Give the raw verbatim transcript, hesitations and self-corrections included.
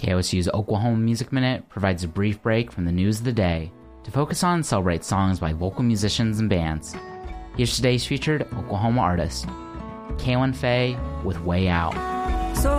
K O S U's Oklahoma Music Minute provides a brief break from the news of the day to focus on and celebrate songs by local musicians and bands. Here's today's featured Oklahoma artist, Kaylin Faye with Way Out.